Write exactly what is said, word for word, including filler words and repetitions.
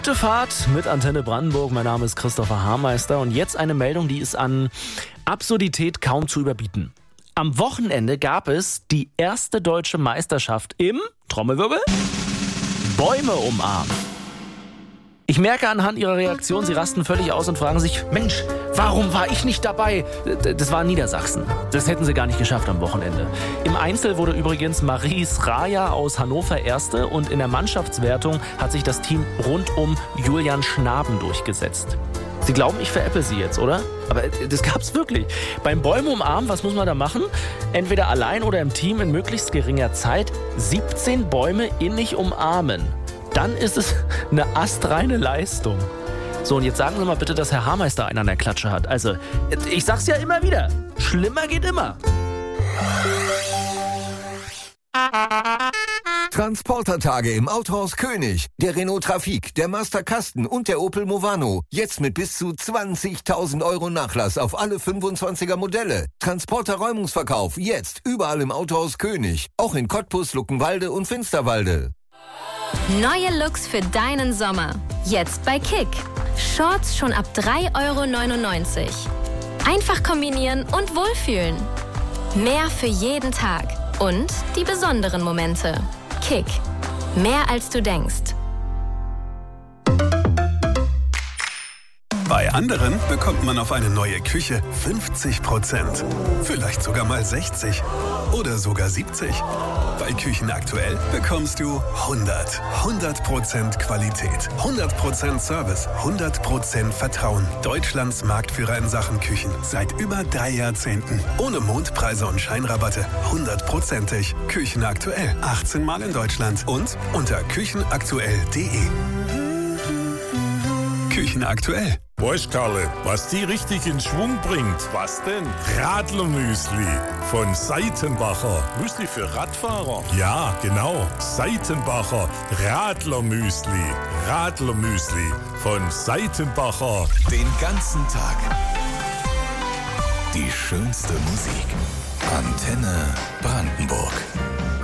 Gute Fahrt mit Antenne Brandenburg. Mein Name ist Christopher Haarmeister und jetzt eine Meldung, die ist an Absurdität kaum zu überbieten. Am Wochenende gab es die erste deutsche Meisterschaft im, Trommelwirbel, Bäume umarmen. Ich merke anhand ihrer Reaktion, sie rasten völlig aus und fragen sich, Mensch, warum war ich nicht dabei? Das war in Niedersachsen. Das hätten sie gar nicht geschafft am Wochenende. Im Einzel wurde übrigens Maries Raja aus Hannover Erste und in der Mannschaftswertung hat sich das Team rund um Julian Schnaben durchgesetzt. Sie glauben, ich veräpple sie jetzt, oder? Aber das gab's wirklich. Beim Bäume umarmen, was muss man da machen? Entweder allein oder im Team in möglichst geringer Zeit siebzehn Bäume innig umarmen. Dann ist es eine astreine Leistung. So, und jetzt sagen Sie mal bitte, dass Herr Haarmeister einen an der Klatsche hat. Also, ich sag's ja immer wieder. Schlimmer geht immer. Transportertage im Autohaus König. Der Renault Trafic, der Master Kasten und der Opel Movano. Jetzt mit bis zu zwanzigtausend Euro Nachlass auf alle fünfundzwanziger Modelle. Transporter-Räumungsverkauf jetzt überall im Autohaus König. Auch in Cottbus, Luckenwalde und Finsterwalde. Neue Looks für deinen Sommer. Jetzt bei Kick. Shorts schon ab drei Euro neunundneunzig. Einfach kombinieren und wohlfühlen. Mehr für jeden Tag. Und die besonderen Momente. Kick. Mehr als du denkst. Bei anderen bekommt man auf eine neue Küche fünfzig Prozent. Vielleicht sogar mal sechzig. Oder sogar siebzig. Bei Küchen aktuell bekommst du hundert. hundert Prozent Qualität. hundert Prozent Service. hundert Prozent Vertrauen. Deutschlands Marktführer in Sachen Küchen. Seit über drei Jahrzehnten. Ohne Mondpreise und Scheinrabatte. hundertprozentig. Küchen aktuell. achtzehn Mal in Deutschland. Und unter küchenaktuell punkt de. Küchen aktuell. Weißt Karle, was die richtig in Schwung bringt? Was denn? Radlermüsli von Seitenbacher. Müsli für Radfahrer? Ja, genau. Seitenbacher Radlermüsli. Radlermüsli von Seitenbacher. Den ganzen Tag die schönste Musik. Antenne Brandenburg.